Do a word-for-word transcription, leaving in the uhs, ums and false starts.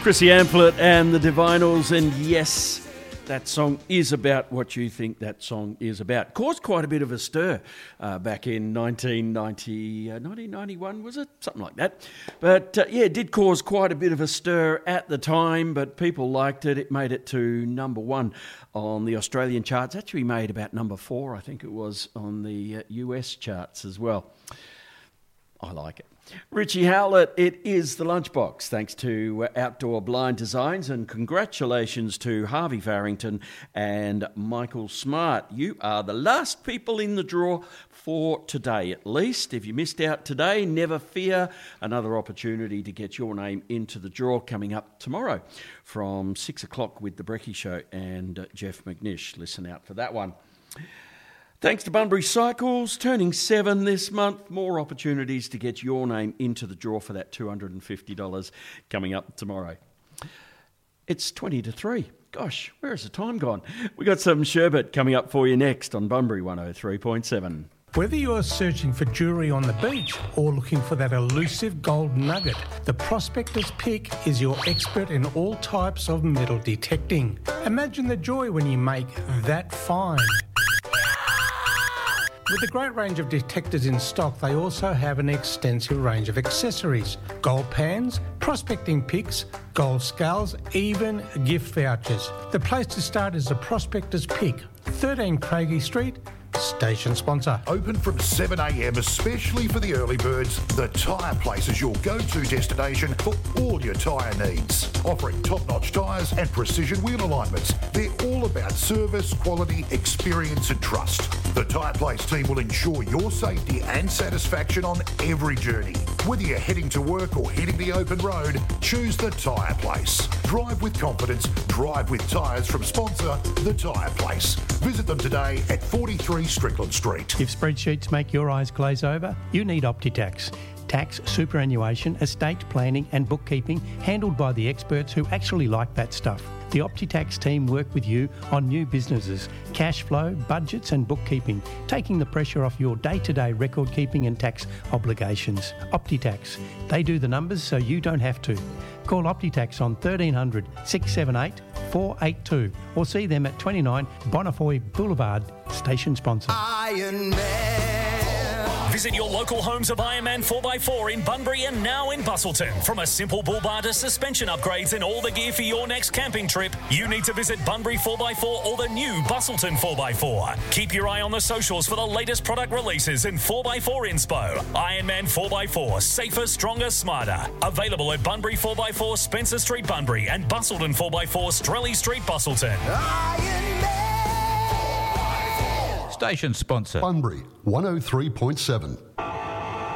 Chrissy Amphlett and the Divinals, and yes, that song is about what you think that song is about. Caused quite a bit of a stir uh, back in nineteen ninety, uh, nineteen ninety-one, was it? Something like that. But uh, yeah, it did cause quite a bit of a stir at the time, but people liked it. It made it to number one on the Australian charts. Actually made about number four, I think it was, on the uh, U S charts as well. I like it. Richie Howlett, it is the Lunchbox, thanks to uh, Outdoor Blind Designs, and congratulations to Harvey Farrington and Michael Smart. You are the last people in the draw for today, at least. If you missed out today, never fear. Another opportunity to get your name into the draw coming up tomorrow from six o'clock with The Brekkie Show and uh, Jeff McNish. Listen out for that one. Thanks to Bunbury Cycles, turning seven this month. More opportunities to get your name into the draw for that two hundred fifty dollars coming up tomorrow. It's twenty to three. Gosh, where has the time gone? We got some sherbet coming up for you next on Bunbury one oh three point seven. Whether you are searching for jewellery on the beach or looking for that elusive gold nugget, the Prospector's Pick is your expert in all types of metal detecting. Imagine the joy when you make that find. With a great range of detectors in stock, they also have an extensive range of accessories. Gold pans, prospecting picks, gold scales, even gift vouchers. The place to start is the Prospector's Pick, thirteen Craigie Street, station sponsor. Open from seven a m especially for the early birds. The Tyre Place is your go-to destination for all your tyre needs. Offering top-notch tyres and precision wheel alignments. They're all about service, quality, experience and trust. The Tyre Place team will ensure your safety and satisfaction on every journey. Whether you're heading to work or hitting the open road, choose the Tyre Place. Drive with confidence, drive with tyres from sponsor The Tyre Place. Visit them today at forty-three Strickland Street. If spreadsheets make your eyes glaze over, you need OptiTax. Tax, superannuation, estate planning and bookkeeping handled by the experts who actually like that stuff. The OptiTax team work with you on new businesses, cash flow, budgets and bookkeeping, taking the pressure off your day-to-day record keeping and tax obligations. OptiTax. They do the numbers so you don't have to. Call OptiTax on thirteen hundred, six seven eight, four eight two or see them at twenty-nine Bonnefoy Boulevard, station sponsor. Iron Man. Visit your local homes of Ironman four by four in Bunbury and now in Busselton. From a simple bull bar to suspension upgrades and all the gear for your next camping trip, you need to visit Bunbury four by four or the new Busselton four by four. Keep your eye on the socials for the latest product releases and four by four inspo. Ironman four by four, safer, stronger, smarter. Available at Bunbury four by four, Spencer Street, Bunbury, and Busselton four by four, Strelly Street, Busselton. Iron Man. Station sponsor. Bunbury one oh three point seven.